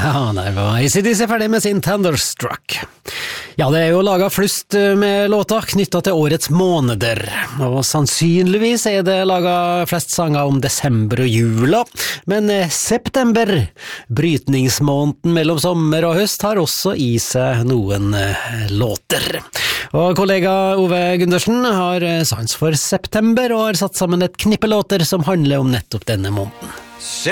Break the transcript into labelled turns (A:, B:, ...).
A: Ja, der var AC/DC ferdig med sin Thunderstruck. Ja, det jo laget flust med låter knyttet til årets måneder, og sannsynligvis det laget flest sanger om desember og jula, men september, brytningsmåneden mellom sommer og høst, har også i seg noen låter. Og kollega Ove Gundersen har sans for september og har satt sammen et knippe låter som handler om nettopp denne måneden.